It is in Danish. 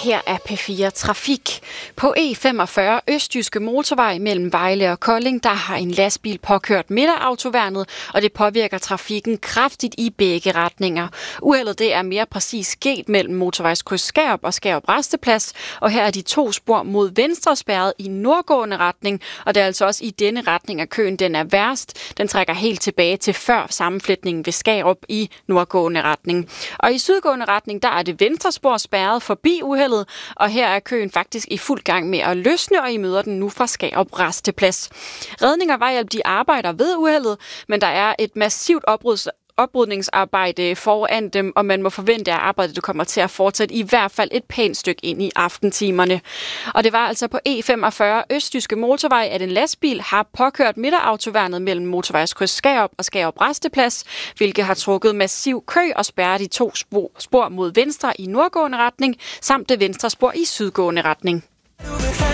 Her er P4 Trafik. På E45 Østjyske Motorvej mellem Vejle og Kolding, der har en lastbil påkørt midterautoværnet, og det påvirker trafikken kraftigt i begge retninger. Uheldet det er mere præcis sket mellem motorvejskryds Skærup og Skærup Rasteplads, og her er de 2 spor mod venstre spærret i nordgående retning, og det er altså også i denne retning, at køen den er værst. Den trækker helt tilbage til før sammenfletningen ved Skærup i nordgående retning. Og i sydgående retning, der er det venstre spor spærret forbi uheldet, og her er køen faktisk i fuld gang med at løsne, og I møder den nu fra Skærup Rasteplads. Redning og Vejhjælp, de arbejder ved uheldet, men der er et massivt oprydningsarbejde foran dem, og man må forvente, at arbejdet kommer til at fortsætte i hvert fald et pænt stykke ind i aftentimerne. Og det var altså på E45 Østjyske Motorvej, at en lastbil har påkørt midterautoværnet mellem motorvejskryds Skærup og Skærup Rasteplads, hvilket har trukket massiv kø og spærret de 2 spor mod venstre i nordgående retning, samt det venstre spor i sydgående retning.